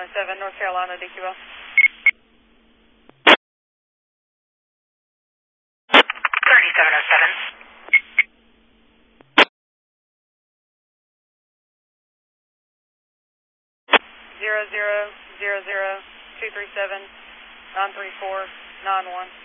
3707, North Carolina, DQL. 3707. 0000 237 934 91.